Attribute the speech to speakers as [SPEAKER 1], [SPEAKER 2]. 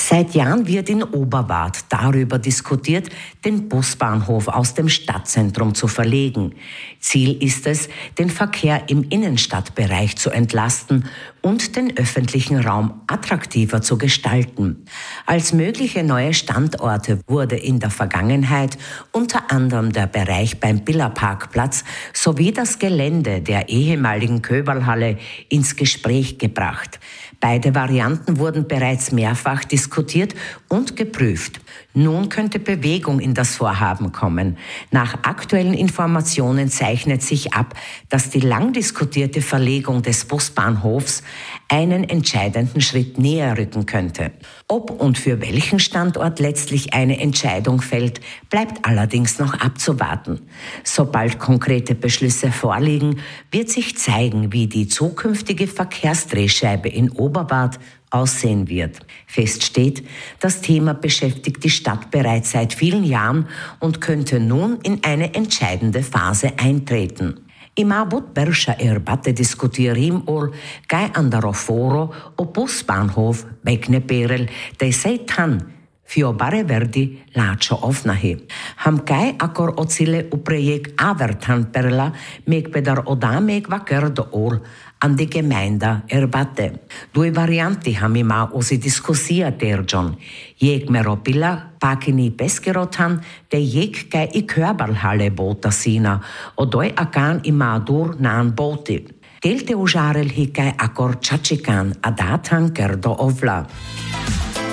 [SPEAKER 1] Seit Jahren wird in Oberwart darüber diskutiert, den Busbahnhof aus dem Stadtzentrum zu verlegen. Ziel ist es, den Verkehr im Innenstadtbereich zu entlasten und den öffentlichen Raum attraktiver zu gestalten. Als mögliche neue Standorte wurde in der Vergangenheit unter anderem der Bereich beim Billa-Parkplatz sowie das Gelände der ehemaligen Köberlhalle ins Gespräch gebracht. Beide Varianten wurden bereits mehrfach diskutiert und geprüft. Nun könnte Bewegung in das Vorhaben kommen. Nach aktuellen Informationen zeichnet sich ab, dass die lang diskutierte Verlegung des Busbahnhofs einen entscheidenden Schritt näher rücken könnte. Ob und für welchen Standort letztlich eine Entscheidung fällt, bleibt allerdings noch abzuwarten. Sobald konkrete Beschlüsse vorliegen, wird sich zeigen, wie die zukünftige Verkehrsdrehscheibe in Oberwart aussehen wird. Fest steht, das Thema beschäftigt die Stadt bereits seit vielen Jahren und könnte nun in eine entscheidende Phase eintreten. Ima Budberscha Erbate diskutirim ol kaj andaroforo o busbahnhof Bekneperel de seitan Fiobare verdi lačo ovnahi. Ham kaj akor ocile u projekt Avertan perla meg pedar oda meg vaker do ol an die Gemeinde Erbate. Due varianti ham ima osi diskusiert erjon. Jeg meropila pakini peskerotan de jeg kaj I Köberlhalle bota sina o doi akan ima dur nan boti. Delte užarel hi kaj akor čačikan adatan kerdo ovla.